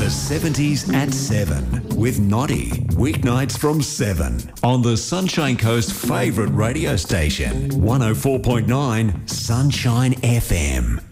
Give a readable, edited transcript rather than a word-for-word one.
70s at 7 with Noddy. Weeknights from 7 on the Sunshine Coast favourite radio station, 104.9 Sunshine FM.